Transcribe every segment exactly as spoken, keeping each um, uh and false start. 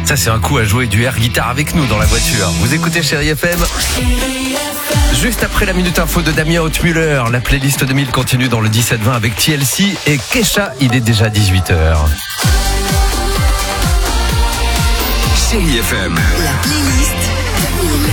Ça, c'est un coup à jouer du air guitare avec nous dans la voiture. Vous écoutez Chérie F M. Juste après la Minute Info de Damien Hautmuller, la playlist deux mille continue dans le dix-sept vingt avec T L C et Kesha. Il est déjà dix-huit heures. Chérie F M. La playlist deux mille.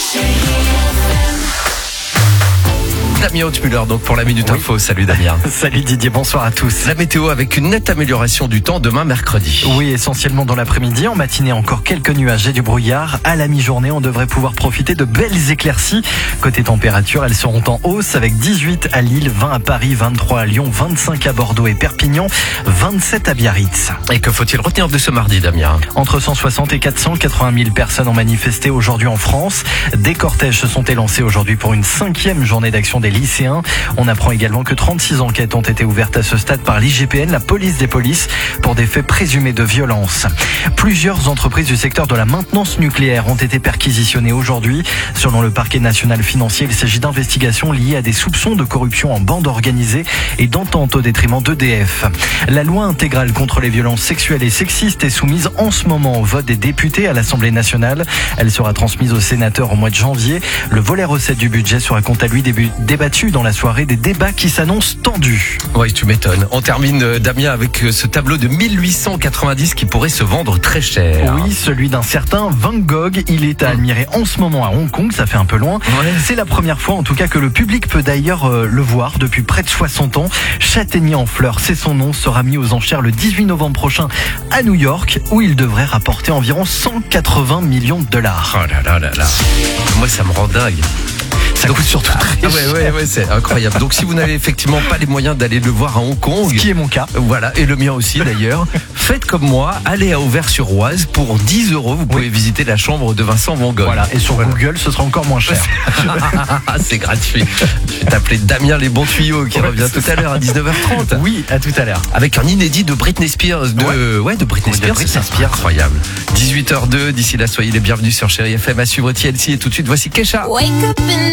Damien Hautmuller donc pour la Minute Info. Oui. Salut Damien. Salut Didier, bonsoir à tous. La météo avec une nette amélioration du temps demain mercredi. Oui, essentiellement dans l'après-midi. En matinée, encore quelques nuages et du brouillard. À la mi-journée, on devrait pouvoir profiter de belles éclaircies. Côté température, elles seront en hausse avec dix-huit à Lille, vingt à Paris, vingt-trois à Lyon, vingt-cinq à Bordeaux et Perpignan, vingt-sept à Biarritz. Et que faut-il retenir de ce mardi, Damien ? Entre cent soixante et quatre cent quatre-vingt mille personnes ont manifesté aujourd'hui en France. Des cortèges se sont élancés aujourd'hui pour une cinquième journée d'action des lycéens. On apprend également que trente-six enquêtes ont été ouvertes à ce stade par l'I G P N, la police des polices, pour des faits présumés de violence. Plusieurs entreprises du secteur de la maintenance nucléaire ont été perquisitionnées aujourd'hui. Selon le parquet national financier, il s'agit d'investigations liées à des soupçons de corruption en bande organisée et d'entente au détriment d'E D F. La loi intégrale contre les violences sexuelles et sexistes est soumise en ce moment au vote des députés à l'Assemblée nationale. Elle sera transmise aux sénateurs au mois de janvier. Le volet recettes du budget sera quant à lui début, débattu dans la soirée, des débats qui s'annoncent tendus. Oui, tu m'étonnes. On termine, Damien, avec ce tableau de mille huit cent quatre-vingt-dix qui pourrait se vendre très cher. Oui, celui d'un certain Van Gogh. Il est à admirer en ce moment à Hong Kong, ça fait un peu loin. Ouais. C'est la première fois en tout cas que le public peut d'ailleurs euh, le voir depuis près de soixante ans. Châtaignier en fleurs, c'est son nom, sera mis aux enchères le dix-huit novembre prochain à New York, où il devrait rapporter environ cent quatre-vingts millions de dollars. Oh là là là là. Moi, ça me rend dingue. Ça coûte surtout très cher. Ah ouais, ouais, ouais, c'est incroyable. Donc si vous n'avez effectivement pas les moyens d'aller le voir à Hong Kong, ce qui est mon cas, voilà, et le mien aussi d'ailleurs, faites comme moi, allez à Auvers-sur-Oise pour dix euros. Vous pouvez oui. visiter la chambre de Vincent Van Gogh. Voilà, et sur voilà. Google, ce sera encore moins cher. C'est gratuit. Je vais t'appeler Damien Les Bons Tuyaux qui ouais, revient tout à l'heure à dix-neuf heures trente. Oui, à tout à l'heure. Avec un inédit de Britney Spears. De, ouais. ouais, de Britney Spears. De Britney Spears. Incroyable. dix-huit heures deux. D'ici là, soyez les bienvenus sur Chérie F M à suivre T L C et tout de suite, voici Kesha.